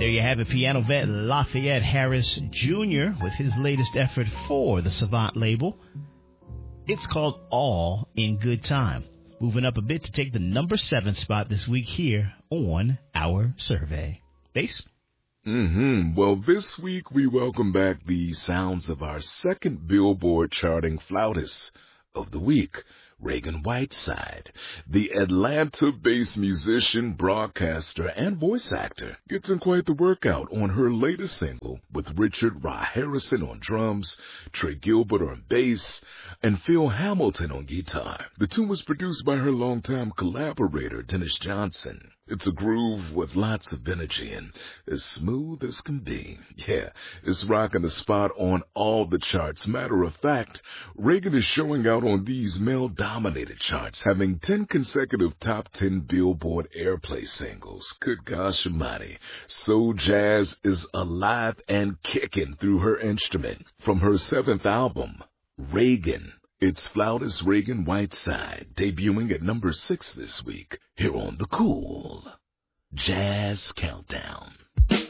There you have it, piano vet Lafayette Harris Jr. with his latest effort for the Savant label. It's called All in Good Time. Moving up a bit to take the number 7 spot this week here on our survey. Bass? Well, this week we welcome back the sounds of our second Billboard charting flautist of the week, Reagan Whiteside. The Atlanta-based musician, broadcaster, and voice actor gets in quite the workout on her latest single with Richard Ra Harrison on drums, Trey Gilbert on bass, and Phil Hamilton on guitar. The tune was produced by her longtime collaborator, Dennis Johnson. It's a groove with lots of energy and as smooth as can be. Yeah, it's rocking the spot on all the charts. Matter of fact, Reagan is showing out on these male-dominated charts, having 10 consecutive top 10 Billboard airplay singles. Good gosh almighty. Soul jazz is alive and kicking through her instrument. From her 7th album, Reagan. It's flautist Reagan Whiteside, debuting at number 6 this week, here on the Cool Jazz Countdown.